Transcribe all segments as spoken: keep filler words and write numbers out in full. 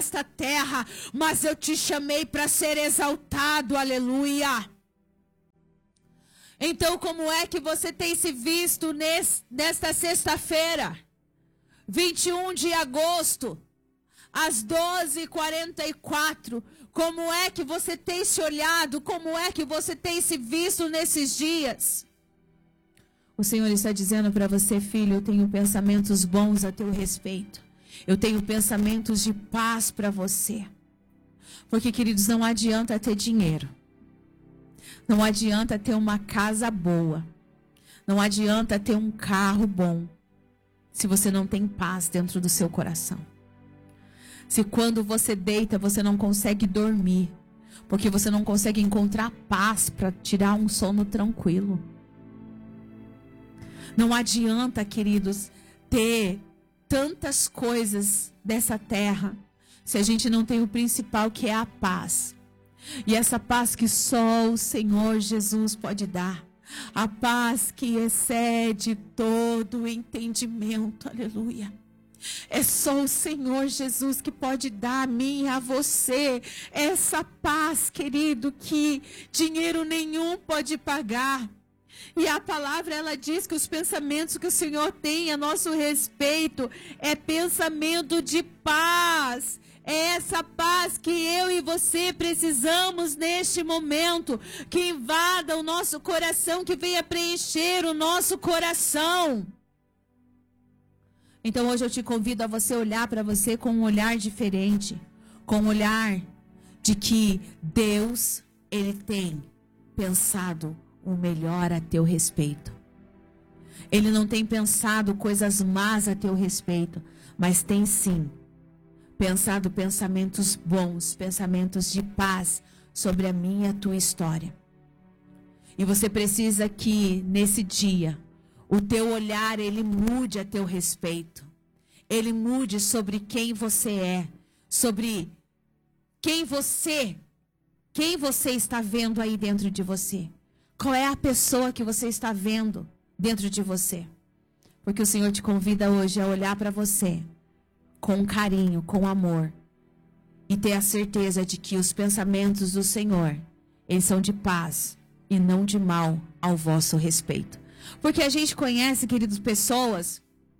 esta terra, mas eu te chamei para ser exaltado, aleluia. Então, como é que você tem se visto nesse, nesta sexta-feira, vinte e um de agosto, às doze e quarenta e quatro, como é que você tem se olhado, como é que você tem se visto nesses dias? O Senhor está dizendo para você, filho, eu tenho pensamentos bons a teu respeito. Eu tenho pensamentos de paz para você. Porque, queridos, não adianta ter dinheiro. Não adianta ter uma casa boa. Não adianta ter um carro bom. Se você não tem paz dentro do seu coração. Se quando você deita, você não consegue dormir. Porque você não consegue encontrar paz para tirar um sono tranquilo. Não adianta, queridos, ter tantas coisas dessa terra, se a gente não tem o principal, que é a paz. E essa paz que só o Senhor Jesus pode dar. A paz que excede todo o entendimento, aleluia. É só o Senhor Jesus que pode dar a mim e a você essa paz, querido, que dinheiro nenhum pode pagar. E a palavra, ela diz que os pensamentos que o Senhor tem a nosso respeito é pensamento de paz. É essa paz que eu e você precisamos neste momento, que invada o nosso coração, que venha preencher o nosso coração. Então hoje eu te convido a você olhar para você com um olhar diferente, com um olhar de que Deus, Ele tem pensado o melhor a teu respeito. Ele não tem pensado coisas más a teu respeito, mas tem sim pensado pensamentos bons, pensamentos de paz sobre a minha e a tua história. E você precisa que nesse dia o teu olhar, ele mude a teu respeito. Ele mude sobre quem você é, sobre quem você, quem você está vendo aí dentro de você. Qual é a pessoa que você está vendo dentro de você? Porque o Senhor te convida hoje a olhar para você com carinho, com amor. E ter a certeza de que os pensamentos do Senhor, eles são de paz e não de mal ao vosso respeito. Porque a gente conhece, queridos, pessoas,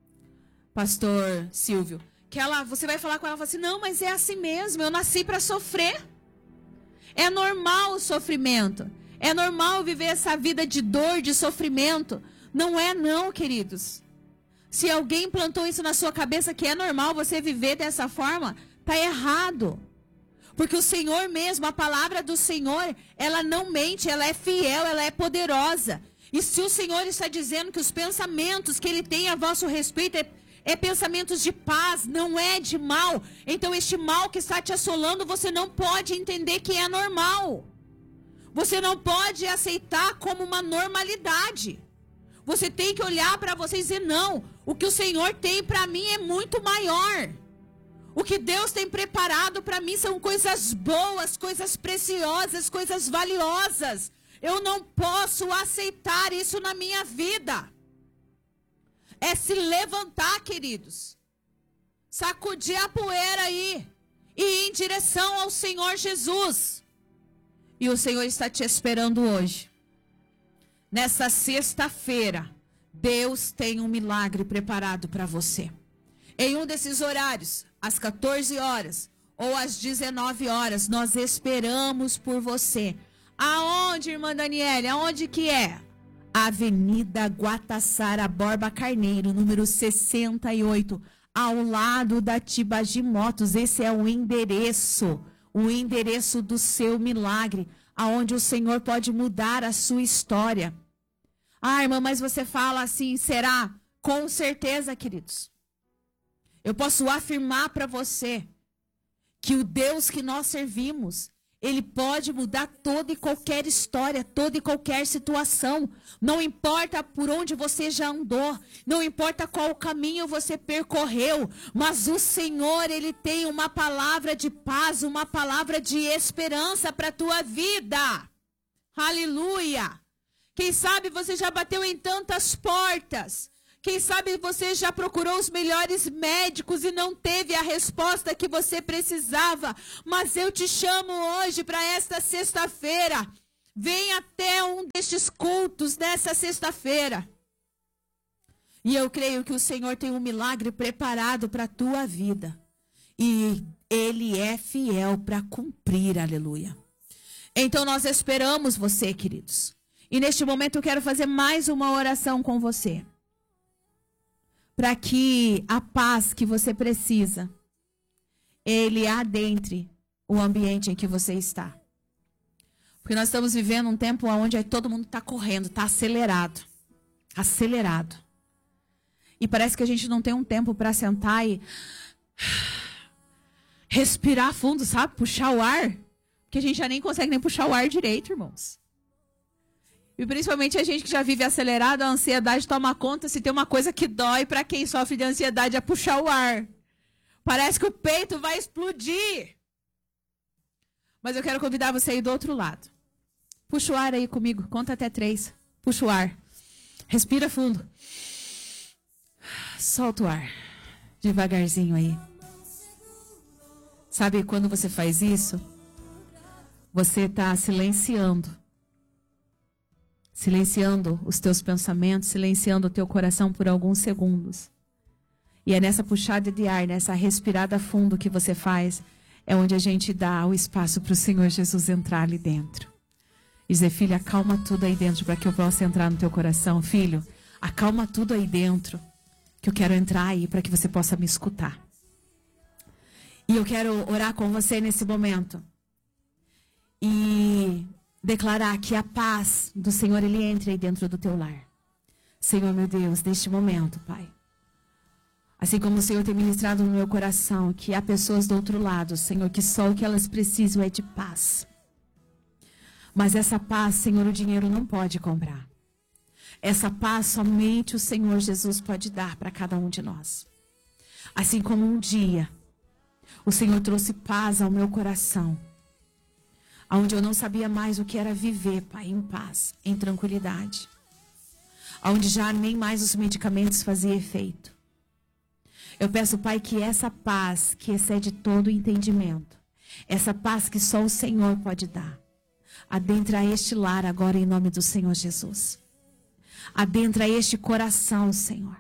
pastor Silvio, que ela, você vai falar com ela e fala assim, não, mas é assim mesmo, eu nasci para sofrer. É normal o sofrimento. É normal viver essa vida de dor, de sofrimento. Não é não, queridos. Se alguém plantou isso na sua cabeça, que é normal você viver dessa forma, tá errado. Porque o Senhor mesmo, a palavra do Senhor, ela não mente, ela é fiel, ela é poderosa. E se o Senhor está dizendo que os pensamentos que Ele tem a vosso respeito é, é pensamentos de paz, não é de mal. Então este mal que está te assolando, você não pode entender que é normal. Você não pode aceitar como uma normalidade. Você tem que olhar para você e dizer, não, o que o Senhor tem para mim é muito maior. O que Deus tem preparado para mim são coisas boas, coisas preciosas, coisas valiosas. Eu não posso aceitar isso na minha vida. É se levantar, queridos. Sacudir a poeira aí. E ir em direção ao Senhor Jesus. E o Senhor está te esperando hoje. Nessa sexta-feira, Deus tem um milagre preparado para você. Em um desses horários, às quatorze horas ou às dezenove horas, nós esperamos por você. Aonde, irmã Daniele? Aonde que é? Avenida Guataçara Borba Carneiro, número sessenta e oito, ao lado da Tibagi Motos. Esse é o endereço, o endereço do seu milagre, aonde o Senhor pode mudar a sua história. Ah, irmã, mas você fala assim, será? Com certeza, queridos. Eu posso afirmar para você que o Deus que nós servimos, Ele pode mudar toda e qualquer história, toda e qualquer situação. Não importa por onde você já andou, não importa qual caminho você percorreu, mas o Senhor, Ele tem uma palavra de paz, uma palavra de esperança para a tua vida. Aleluia! Quem sabe você já bateu em tantas portas, Quem sabe você já procurou os melhores médicos e não teve a resposta que você precisava. Mas eu te chamo hoje para esta sexta-feira. Vem até um destes cultos nessa sexta-feira. E eu creio que o Senhor tem um milagre preparado para a tua vida. E Ele é fiel para cumprir, aleluia. Então nós esperamos você, queridos. E neste momento eu quero fazer mais uma oração com você. Para que a paz que você precisa, Ele adentre o ambiente em que você está. Porque nós estamos vivendo um tempo onde todo mundo está correndo, está acelerado. Acelerado. E parece que a gente não tem um tempo para sentar e respirar fundo, sabe? Puxar o ar. Porque a gente já nem consegue nem puxar o ar direito, irmãos. E principalmente a gente que já vive acelerado, a ansiedade toma conta. Se tem uma coisa que dói para quem sofre de ansiedade é puxar o ar. Parece que o peito vai explodir. Mas eu quero convidar você a ir do outro lado. Puxa o ar aí comigo. Conta até três. Puxa o ar. Respira fundo. Solta o ar. Devagarzinho aí. Sabe quando você faz isso? Você está silenciando. Silenciando os teus pensamentos, silenciando o teu coração por alguns segundos. E é nessa puxada de ar, nessa respirada fundo que você faz, é onde a gente dá o espaço para o Senhor Jesus entrar ali dentro. E dizer, filho, acalma tudo aí dentro para que eu possa entrar no teu coração. Filho, acalma tudo aí dentro, que eu quero entrar aí para que você possa me escutar. E eu quero orar com você nesse momento. E declarar que a paz do Senhor, Ele entre aí dentro do teu lar. Senhor, meu Deus, neste momento, Pai. Assim como o Senhor tem ministrado no meu coração, que há pessoas do outro lado, Senhor, que só o que elas precisam é de paz. Mas essa paz, Senhor, o dinheiro não pode comprar. Essa paz somente o Senhor Jesus pode dar para cada um de nós. Assim como um dia o Senhor trouxe paz ao meu coração, onde eu não sabia mais o que era viver, Pai, em paz, em tranquilidade. Onde já nem mais os medicamentos faziam efeito. Eu peço, Pai, que essa paz que excede todo o entendimento, essa paz que só o Senhor pode dar, adentra este lar agora em nome do Senhor Jesus. Adentra este coração, Senhor.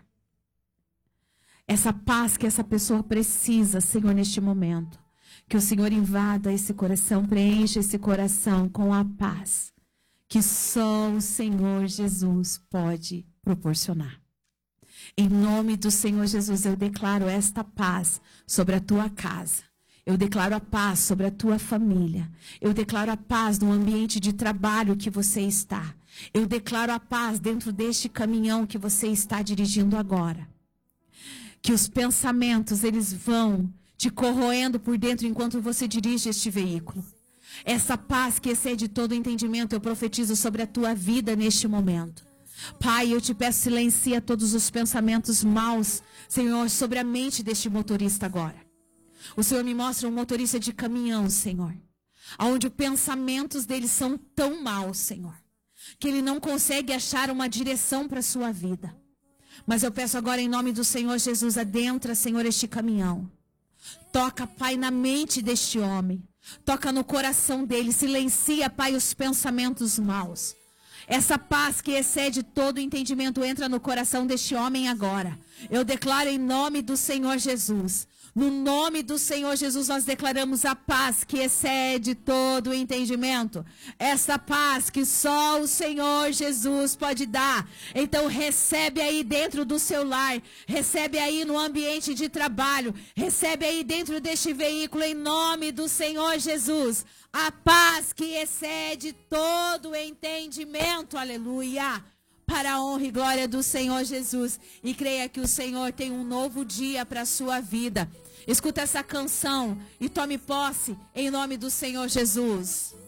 Essa paz que essa pessoa precisa, Senhor, neste momento. Que o Senhor invada esse coração, preencha esse coração com a paz que só o Senhor Jesus pode proporcionar. Em nome do Senhor Jesus, eu declaro esta paz sobre a tua casa. Eu declaro a paz sobre a tua família. Eu declaro a paz no ambiente de trabalho que você está. Eu declaro a paz dentro deste caminhão que você está dirigindo agora. Que os pensamentos, eles vão te corroendo por dentro enquanto você dirige este veículo. Essa paz que excede todo entendimento, eu profetizo sobre a tua vida neste momento. Pai, eu te peço, silencia todos os pensamentos maus, Senhor, sobre a mente deste motorista agora. O Senhor me mostra um motorista de caminhão, Senhor, onde os pensamentos dele são tão maus, Senhor, que ele não consegue achar uma direção para a sua vida. Mas eu peço agora em nome do Senhor Jesus, adentra, Senhor, este caminhão. Toca, Pai, na mente deste homem. Toca no coração dele. Silencia, Pai, os pensamentos maus. Essa paz que excede todo entendimento entra no coração deste homem agora. Eu declaro em nome do Senhor Jesus. No nome do Senhor Jesus, nós declaramos a paz que excede todo o entendimento. Essa paz que só o Senhor Jesus pode dar. Então recebe aí dentro do seu lar, recebe aí no ambiente de trabalho, recebe aí dentro deste veículo em nome do Senhor Jesus. A paz que excede todo o entendimento, aleluia. Para a honra e glória do Senhor Jesus. E creia que o Senhor tem um novo dia para a sua vida. Escuta essa canção e tome posse em nome do Senhor Jesus.